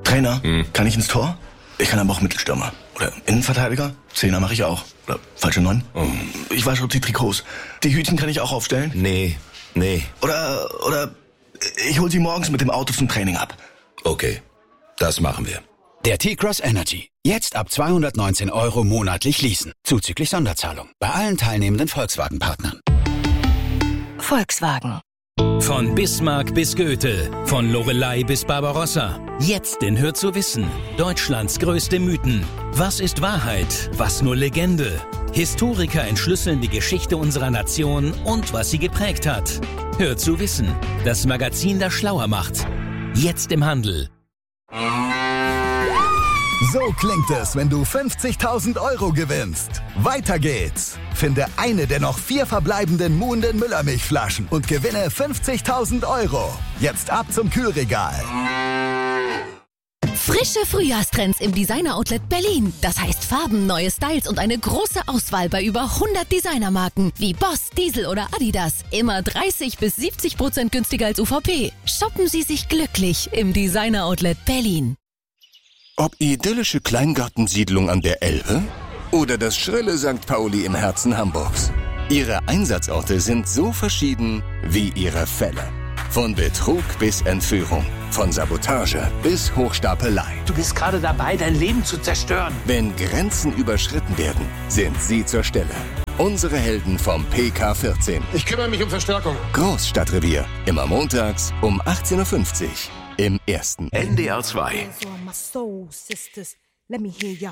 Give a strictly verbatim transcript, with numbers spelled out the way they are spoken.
Trainer, Hm. kann ich ins Tor? Ich kann aber auch Mittelstürmer. Oder Innenverteidiger? Zehner mache ich auch. Oder falsche Neun? Oh. Ich wasche die Trikots. Die Hütchen kann ich auch aufstellen? Nee, nee. Oder, oder ich hol sie morgens mit dem Auto zum Training ab. Okay, das machen wir. Der T-Cross Energy. Jetzt ab zweihundertneunzehn Euro monatlich leasen. Zuzüglich Sonderzahlung. Bei allen teilnehmenden Volkswagen-Partnern. Volkswagen. Von Bismarck bis Goethe, von Loreley bis Barbarossa. Jetzt in Hör zu wissen. Deutschlands größte Mythen. Was ist Wahrheit? Was nur Legende? Historiker entschlüsseln die Geschichte unserer Nation und was sie geprägt hat. Hör zu wissen. Das Magazin, das schlauer macht. Jetzt im Handel. So klingt es, wenn du fünfzigtausend Euro gewinnst. Weiter geht's. Finde eine der noch vier verbleibenden Muhnden Müllermilchflaschen und gewinne fünfzigtausend Euro. Jetzt ab zum Kühlregal. Frische Frühjahrstrends im Designer-Outlet Berlin. Das heißt Farben, neue Styles und eine große Auswahl bei über hundert Designermarken wie Boss, Diesel oder Adidas. Immer dreißig bis siebzig Prozent günstiger als U V P. Shoppen Sie sich glücklich im Designer-Outlet Berlin. Ob idyllische Kleingartensiedlung an der Elbe oder das schrille Sankt Pauli im Herzen Hamburgs. Ihre Einsatzorte sind so verschieden wie ihre Fälle. Von Betrug bis Entführung, von Sabotage bis Hochstapelei. Du bist gerade dabei, dein Leben zu zerstören. Wenn Grenzen überschritten werden, sind sie zur Stelle. Unsere Helden vom P K vierzehn. Ich kümmere mich um Verstärkung. Großstadtrevier. Immer montags um achtzehn Uhr fünfzig. Im Ersten. N D R zwei.